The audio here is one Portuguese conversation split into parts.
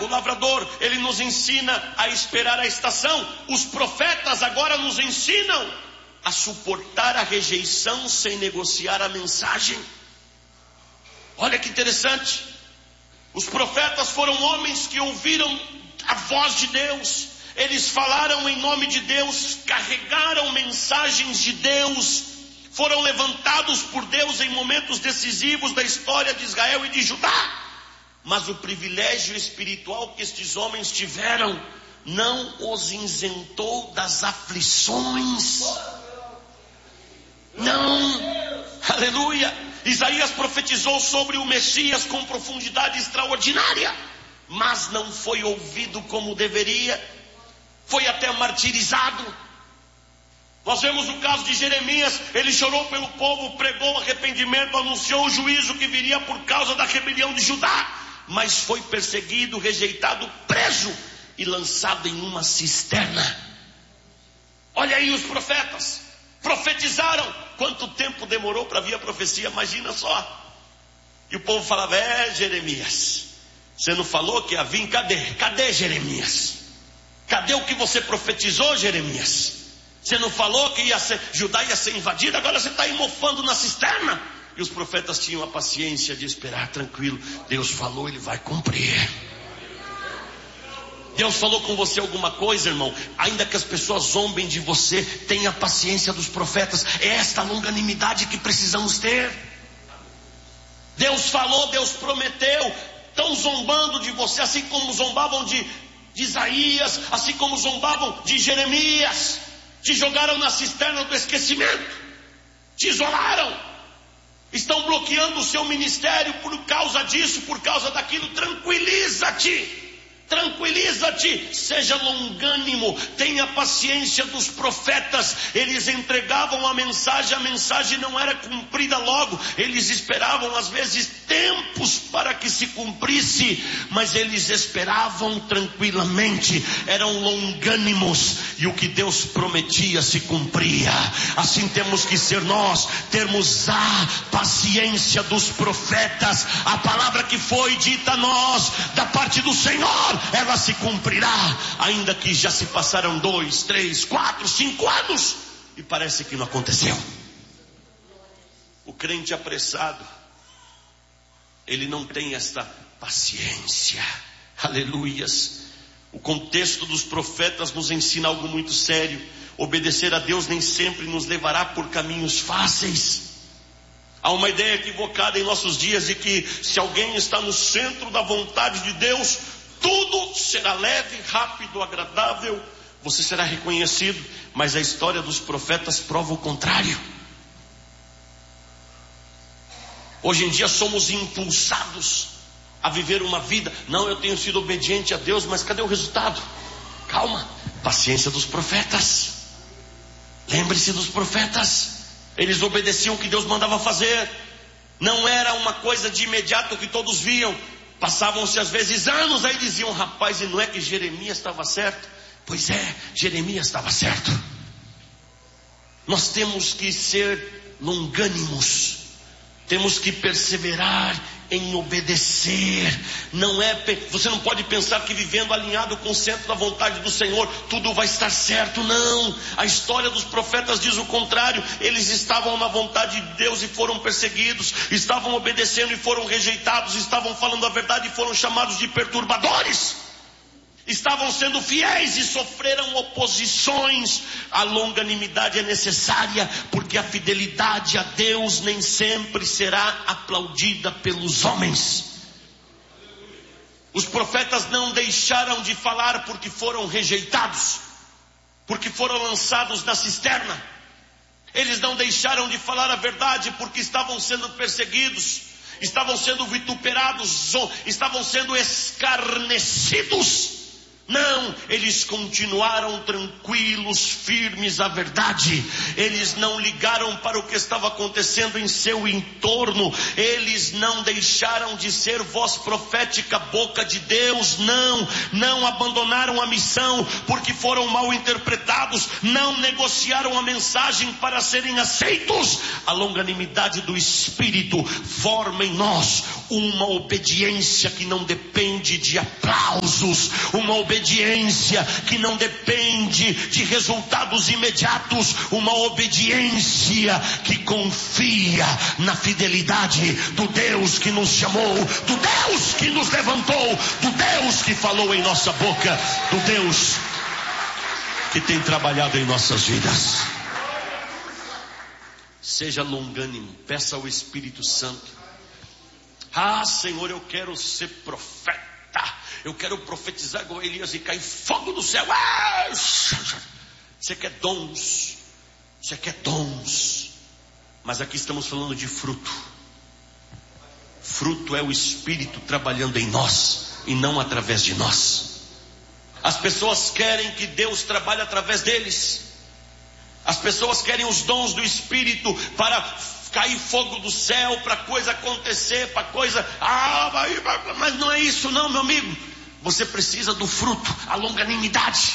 o lavrador, ele nos ensina a esperar a estação. Os profetas agora nos ensinam a suportar a rejeição sem negociar a mensagem. Olha que interessante. Os profetas foram homens que ouviram a voz de Deus. Eles falaram em nome de Deus, carregaram mensagens de Deus, foram levantados por Deus em momentos decisivos da história de Israel e de Judá. Mas o privilégio espiritual que estes homens tiveram não os isentou das aflições. Não, aleluia. Isaías profetizou sobre o Messias com profundidade extraordinária, mas não foi ouvido como deveria, foi até martirizado. Nós vemos o caso de Jeremias. Ele chorou pelo povo, pregou arrependimento, anunciou o juízo que viria por causa da rebelião de Judá, mas foi perseguido, rejeitado, preso e lançado em uma cisterna. Olha aí, os profetas profetizaram. Quanto tempo demorou para vir a profecia? Imagina só. E o povo falava: Jeremias, você não falou que ia vir? Cadê Jeremias? Cadê o que você profetizou, Jeremias? Você não falou que Judá ia ser invadida? Agora você está aí mofando na cisterna. E os profetas tinham a paciência de esperar, tranquilo. Deus falou, Ele vai cumprir. Deus falou com você alguma coisa, irmão? Ainda que as pessoas zombem de você, tenha a paciência dos profetas. É esta longanimidade que precisamos ter. Deus falou, Deus prometeu. Estão zombando de você, assim como zombavam de Isaías, assim como zombavam de Jeremias. Te jogaram na cisterna do esquecimento, te isolaram, estão bloqueando o seu ministério por causa disso, por causa daquilo. Tranquiliza-te, seja longânimo, tenha paciência dos profetas. Eles entregavam a mensagem não era cumprida logo, eles esperavam às vezes tempos para que se cumprisse, mas eles esperavam tranquilamente, eram longânimos, e o que Deus prometia se cumpria. Assim temos que ser nós, termos a paciência dos profetas. A palavra que foi dita a nós da parte do Senhor, ela se cumprirá, ainda que já se passaram 2, 3, 4, 5 anos e parece que não aconteceu. O crente apressado, ele não tem esta paciência. Aleluias. O contexto dos profetas nos ensina algo muito sério. Obedecer a Deus nem sempre nos levará por caminhos fáceis. Há uma ideia equivocada em nossos dias de que se alguém está no centro da vontade de Deus, tudo será leve, rápido, agradável, você será reconhecido. Mas a história dos profetas prova o contrário. Hoje em dia somos impulsados a viver uma vida. Não, eu tenho sido obediente a Deus, mas cadê o resultado? Calma, paciência dos profetas. Lembre-se dos profetas. Eles obedeciam o que Deus mandava fazer. Não era uma coisa de imediato que todos viam. Passavam-se às vezes anos, aí diziam: rapaz, e não é que Jeremias estava certo? Pois é, Jeremias estava certo. Nós temos que ser longânimos, temos que perseverar em obedecer. Você não pode pensar que vivendo alinhado com o centro da vontade do Senhor, tudo vai estar certo. Não, a história dos profetas diz o contrário. Eles estavam na vontade de Deus e foram perseguidos, estavam obedecendo e foram rejeitados, estavam falando a verdade e foram chamados de perturbadores, estavam sendo fiéis e sofreram oposições. A longanimidade é necessária, porque a fidelidade a Deus nem sempre será aplaudida pelos homens. Os profetas não deixaram de falar porque foram rejeitados, porque foram lançados na cisterna. Eles não deixaram de falar a verdade porque estavam sendo perseguidos, estavam sendo vituperados, estavam sendo escarnecidos. Não, eles continuaram tranquilos, firmes à verdade. Eles não ligaram para o que estava acontecendo em seu entorno. Eles não deixaram de ser voz profética, boca de Deus. Não abandonaram a missão porque foram mal interpretados. Não negociaram a mensagem para serem aceitos. A longanimidade do Espírito forma em nós uma obediência que não depende de aplausos, uma obediência que não depende de resultados imediatos, uma obediência que confia na fidelidade do Deus que nos chamou, do Deus que nos levantou, do Deus que falou em nossa boca, do Deus que tem trabalhado em nossas vidas. Seja longânimo, peça ao Espírito Santo. Ah, Senhor, eu quero ser profeta, eu quero profetizar igual Elias e cair fogo do céu. Ah, você quer dons, você quer dons, mas aqui estamos falando de fruto. Fruto é o Espírito trabalhando em nós e não através de nós. As pessoas querem que Deus trabalhe através deles. As pessoas querem os dons do Espírito para cair fogo do céu, para coisa acontecer, para coisa... mas não é isso não, meu amigo. Você precisa do fruto, a longanimidade.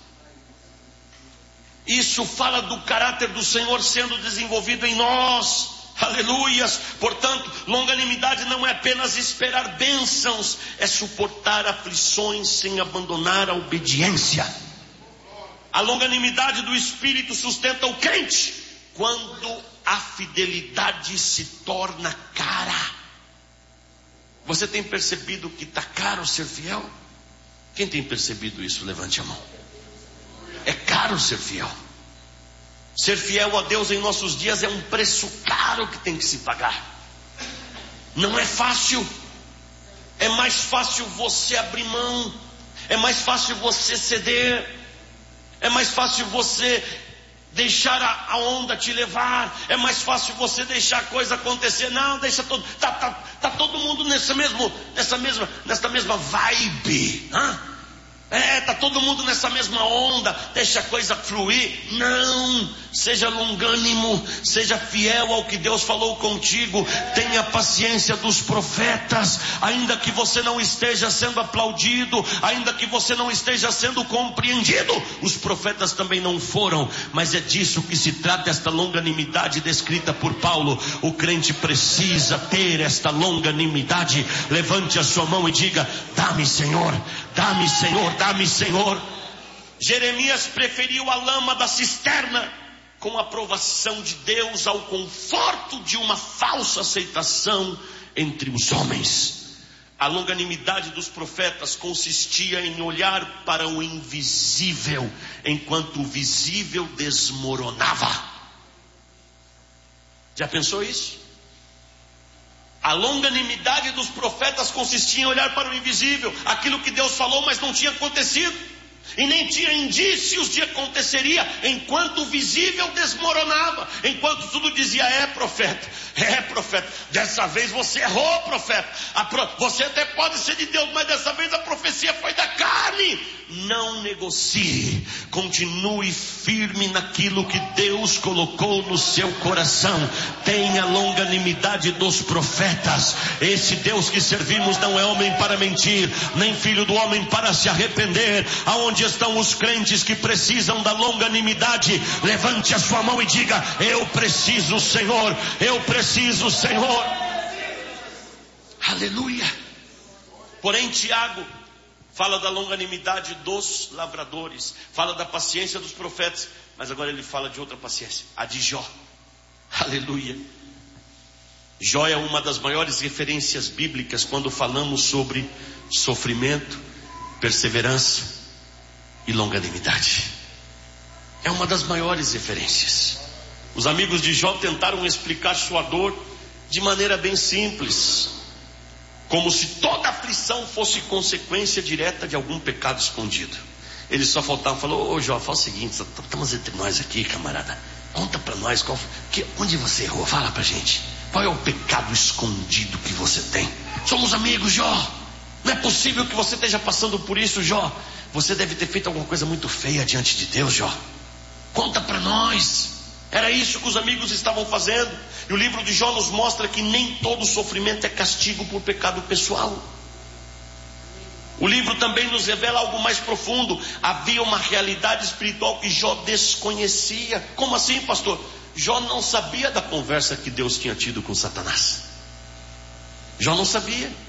Isso fala do caráter do Senhor sendo desenvolvido em nós. Aleluias. Portanto, longanimidade não é apenas esperar bênçãos, é suportar aflições sem abandonar a obediência. A longanimidade do Espírito sustenta o crente quando a fidelidade se torna cara. Você tem percebido que está caro ser fiel? Quem tem percebido isso? Levante a mão. É caro ser fiel. Ser fiel a Deus em nossos dias é um preço caro que tem que se pagar. Não é fácil. É mais fácil você abrir mão. É mais fácil você ceder. É mais fácil você deixar a onda te levar. É mais fácil você deixar a coisa acontecer. Não, deixa todo. Tá todo mundo nessa mesma vibe. Tá todo mundo nessa mesma onda. Deixa a coisa fluir. Não, seja longânimo, seja fiel ao que Deus falou contigo. Tenha paciência dos profetas. Ainda que você não esteja sendo aplaudido, ainda que você não esteja sendo compreendido, os profetas também não foram. Mas é disso que se trata esta longanimidade descrita por Paulo. O crente precisa ter esta longanimidade. Levante a sua mão e diga: dá-me, Senhor, dá-me, Senhor, dá-me, Senhor. Jeremias preferiu a lama da cisterna com a aprovação de Deus ao conforto de uma falsa aceitação entre os homens. A longanimidade dos profetas consistia em olhar para o invisível enquanto o visível desmoronava. Já pensou isso? A longanimidade dos profetas consistia em olhar para o invisível, aquilo que Deus falou, mas não tinha acontecido, e nem tinha indícios de aconteceria, enquanto o visível desmoronava, enquanto tudo dizia: é profeta, dessa vez você errou, profeta, você até pode ser de Deus, mas dessa vez a profecia foi da carne. Não negocie, continue firme naquilo que Deus colocou no seu coração. Tenha longanimidade dos profetas. Esse Deus que servimos não é homem para mentir, nem filho do homem para se arrepender. Aonde estão os crentes que precisam da longanimidade? Levante a sua mão e diga: eu preciso, Senhor, eu preciso, Senhor. Aleluia. Porém, Tiago fala da longanimidade dos lavradores, fala da paciência dos profetas, mas agora ele fala de outra paciência, a de Jó. Aleluia. Jó é uma das maiores referências bíblicas quando falamos sobre sofrimento, perseverança e longanimidade. É uma das maiores referências. Os amigos de Jó tentaram explicar sua dor de maneira bem simples, como se toda aflição fosse consequência direta de algum pecado escondido. Eles só faltavam falar: ô Jó, fala o seguinte, estamos entre nós aqui, camarada, conta para nós onde você errou, fala pra gente, qual é o pecado escondido que você tem? Somos amigos, Jó, não é possível que você esteja passando por isso, Jó. Você deve ter feito alguma coisa muito feia diante de Deus, Jó, conta para nós. Era isso que os amigos estavam fazendo. E o livro de Jó nos mostra que nem todo sofrimento é castigo por pecado pessoal. O livro também nos revela algo mais profundo. Havia uma realidade espiritual que Jó desconhecia. Como assim, pastor? Jó não sabia da conversa que Deus tinha tido com Satanás. Jó não sabia.